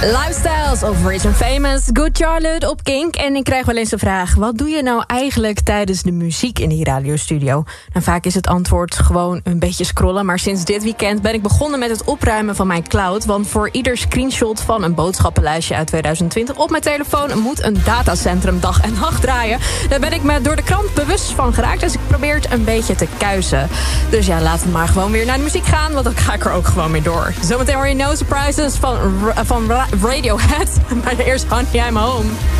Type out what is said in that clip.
Lifestyles of Rich and Famous, Good Charlotte op Kink. En ik krijg wel eens de vraag, wat doe je nou eigenlijk tijdens de muziek in die radiostudio? Nou, vaak is het antwoord gewoon een beetje scrollen. Maar sinds dit weekend ben ik begonnen met het opruimen van mijn cloud. Want voor ieder screenshot van een boodschappenlijstje uit 2020 op mijn telefoon moet een datacentrum dag en nacht draaien. Daar ben ik me door de krant bewust van geraakt. Dus ik probeer het een beetje te kuisen. Dus ja, laten we maar gewoon weer naar de muziek gaan. Want dan ga ik er ook gewoon mee door. Zometeen hoor je No Surprises van Radiohead. Maar eerst Honey, I'm Home.